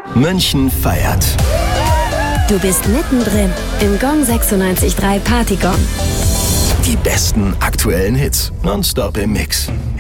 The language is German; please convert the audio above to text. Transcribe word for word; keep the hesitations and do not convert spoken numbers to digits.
München feiert. Du bist mittendrin im Gong sechsundneunzig Komma drei Party Gong. Die besten aktuellen Hits nonstop im Mix.